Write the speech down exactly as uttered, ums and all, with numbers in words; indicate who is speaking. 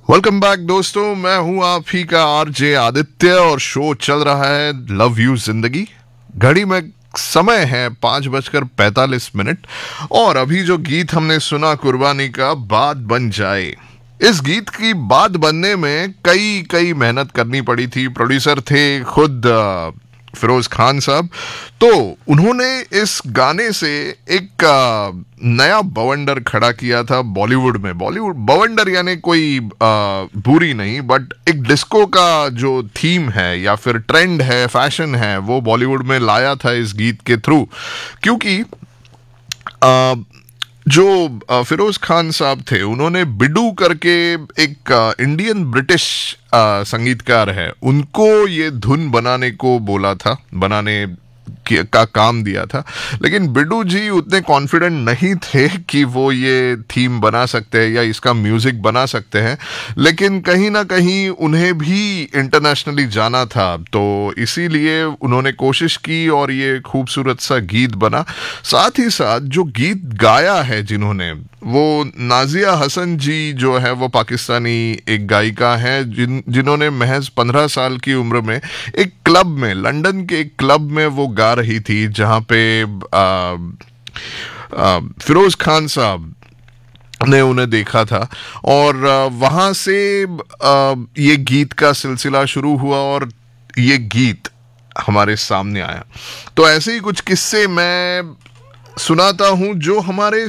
Speaker 1: Welcome back दोस्तों, मैं हूं आप ही का आरजे आदित्य और शो चल रहा है लव यू जिंदगी। घड़ी में समय है पांच बजकर पैंतालीस मिनट और अभी जो गीत हमने सुना कुर्बानी का बात बन जाए, इस गीत की बात बनने में कई कई मेहनत करनी पड़ी थी। प्रोड्यूसर थे खुद अ, फिरोज खान साहब। तो उन्होंने इस गाने से एक अ, नया बवंडर खड़ा किया था बॉलीवुड में। बॉलीवुड बवंडर यानी कोई अ, बुरी नहीं, बट एक डिस्को का जो थीम है या फिर ट्रेंड है, फैशन है, वो बॉलीवुड में लाया था इस गीत के थ्रू। क्योंकि अ, जो अ, फिरोज खान साहब थे, उन्होंने बिडू करके एक अ, इंडियन ब्रिटिश अ, संगीतकार है, उनको ये धुन बनाने को बोला था, बनाने की- का काम दिया था। लेकिन बिडू जी उतने कॉन्फिडेंट नहीं थे कि वो ये थीम बना सकते हैं या इसका म्यूजिक बना सकते हैं। लेकिन कहीं ना कहीं उन्हें भी इंटरनेशनली जाना था, तो इसीलिए उन्होंने कोशिश की और ये खूबसूरत सा गीत बना। साथ ही साथ जो गीत गाया है जिन्होंने, वो नाजिया हसन जी जो है, वो पाकिस्तानी एक गायिका है जिन जिन्होंने महज पंद्रह साल की उम्र में एक क्लब में, लंदन के एक क्लब में वो गा रही थी, जहां पे आ, आ, फिरोज खान साहब ने उन्हें देखा था। और आ, वहां से आ, ये गीत का सिलसिला शुरू हुआ और ये गीत हमारे सामने आया। तो ऐसे ही कुछ किस्से मैं सुनाता हूं जो हमारे